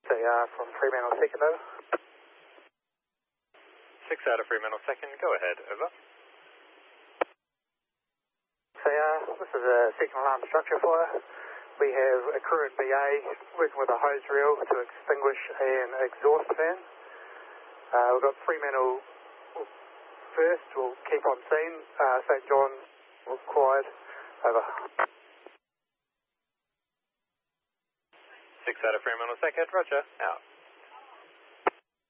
CR from Fremantle second, over. 6 out of Fremantle second, go ahead, over. CR, this is a second alarm structure fire. We have a crew at BA working with a hose reel to extinguish an exhaust fan. We've got Fremantle first, we'll keep on scene. St John required, over. 6 out of Fremantle second, roger, out.